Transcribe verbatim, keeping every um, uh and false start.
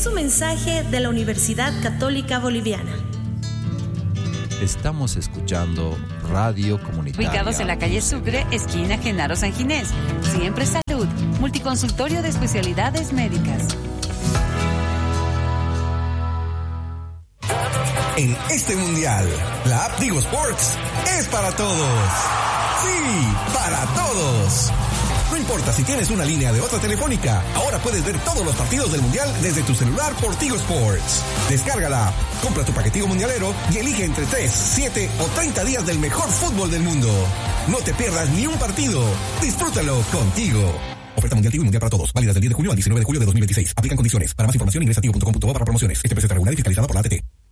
un mensaje de la Universidad Católica Boliviana. Estamos escuchando Radio Comunitaria. Ubicados en la calle Sucre, esquina Genaro San Ginés. Siempre Salud, multiconsultorio de especialidades médicas. En este mundial, la app Tigo Sports es para todos. Sí, para todos. No importa si tienes una línea de otra telefónica, ahora puedes ver todos los partidos del mundial desde tu celular por Tigo Sports. Descárgala, compra tu paquetico mundialero y elige entre tres, siete o treinta días del mejor fútbol del mundo. No te pierdas ni un partido. Disfrútalo contigo. Oferta mundial Tigo y mundial para todos. Válidas del diez de julio al diecinueve de julio de dos mil veintiséis. Aplican condiciones. Para más información ingresa a tigo punto com punto bo barra promociones. Este precio está regulado y fiscalizado por la A T T.